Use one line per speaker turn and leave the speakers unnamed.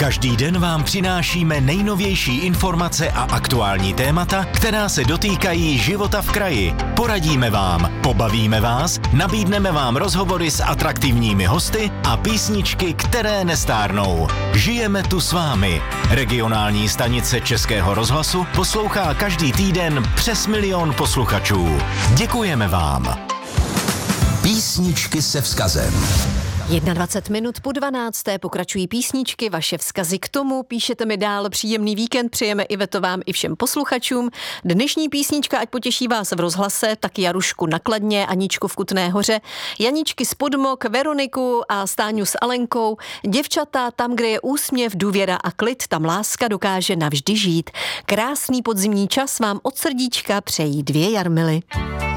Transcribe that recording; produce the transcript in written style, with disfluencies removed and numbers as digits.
Každý den vám přinášíme nejnovější informace a aktuální témata, která se dotýkají života v kraji. Poradíme vám, pobavíme vás, nabídneme vám rozhovory s atraktivními hosty a písničky, které nestárnou. Žijeme tu s vámi. Regionální stanice Českého rozhlasu poslouchá každý týden přes 1 000 000 posluchačů. Děkujeme vám.
Písničky se vzkazem.
21 minut po 12. pokračují písničky, vaše vzkazy k tomu, píšete mi dál, příjemný víkend, přejeme Iveto vám i všem posluchačům. Dnešní písnička, ať potěší vás v rozhlase, tak Jarušku na Kladně, Aničku v Kutné Hoře, Janičky z Podmok, Veroniku a Stáňu s Alenkou, děvčata, tam, kde je úsměv, důvěra a klid, tam láska dokáže navždy žít. Krásný podzimní čas vám od srdíčka přejí 2 Jarmily.